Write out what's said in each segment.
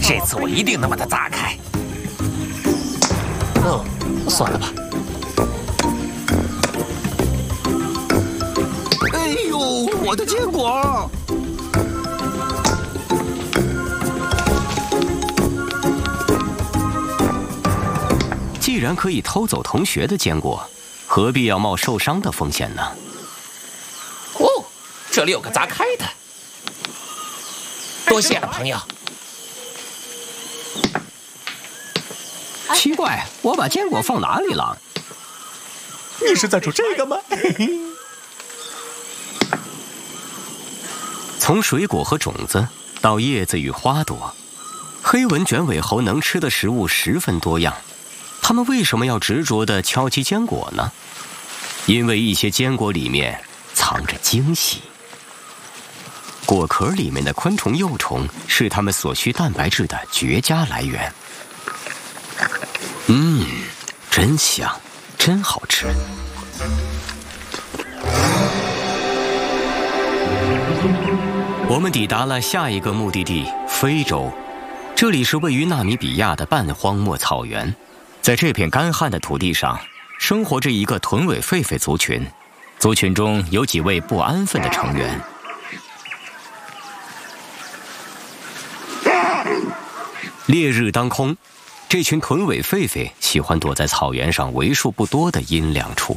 这次我一定能把它砸开。算了吧。 哎呦，我的坚果！ 既然可以偷走同学的坚果，何必要冒受伤的风险呢？ 哦，这里有个砸开的，多谢了，朋友。 奇怪，我把坚果放哪里了？ 你是在说这个吗？ 从水果和种子到叶子与花朵，黑纹卷尾猴能吃的食物十分多样。它们为什么要执着地敲击坚果呢？因为一些坚果里面藏着惊喜。果壳里面的昆虫幼虫是它们所需蛋白质的绝佳来源。真香，真好吃。我们抵达了下一个目的地——非洲。这里是位于纳米比亚的半荒漠草原。在这片干旱的土地上，生活着一个臀尾狒狒族群。族群中有几位不安分的成员。烈日当空，这群臀尾狒狒喜欢躲在草原上为数不多的阴凉处。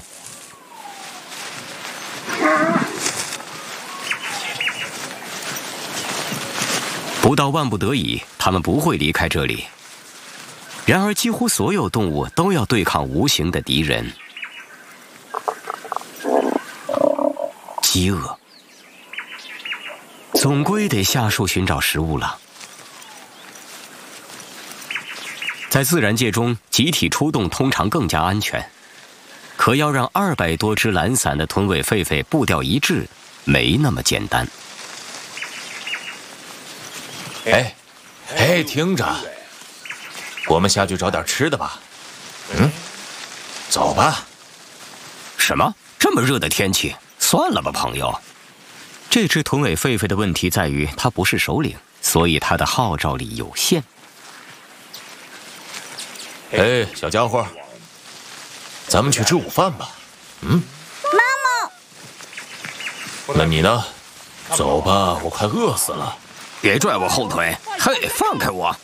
不到万不得已，它们不会离开这里。然而，几乎所有动物都要对抗无形的敌人——饥饿。总归得下树寻找食物了。在自然界中，集体出动通常更加安全，可要让200多只懒散的臀尾狒狒步调一致，没那么简单。 哎，听着，我们下去找点吃的吧。走吧。 什么？这么热的天气？算了吧，朋友。这只臀尾狒狒的问题在于，它不是首领，所以它的号召力有限。 小家伙，咱们去吃午饭吧。 妈妈， 那你呢？走吧，我快饿死了。 别拽我后腿！嘿，放开我！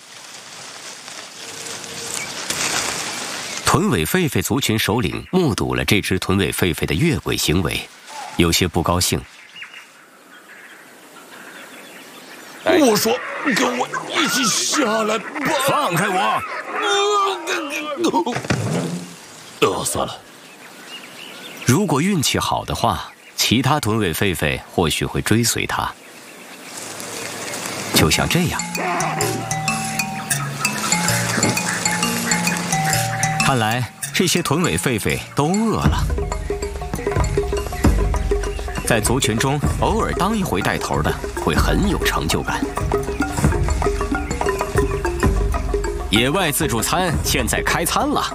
臀尾狒狒族群首领目睹了这只臀尾狒狒的越轨行为，有些不高兴。 我说，跟我一起下来吧！ 放开我！ 算了。 如果运气好的话，其他臀尾狒狒或许会追随他。就像这样。看来这些臀尾狒狒都饿了。在族群中，偶尔当一回带头的，会很有成就感。野外自助餐现在开餐了。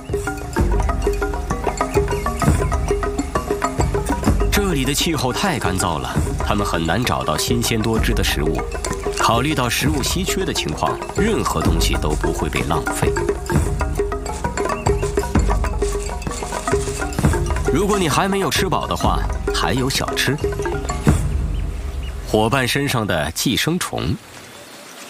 这里的气候太干燥了，它们很难找到新鲜多汁的食物。考虑到食物稀缺的情况，任何东西都不会被浪费。如果你还没有吃饱的话，还有小吃。伙伴身上的寄生虫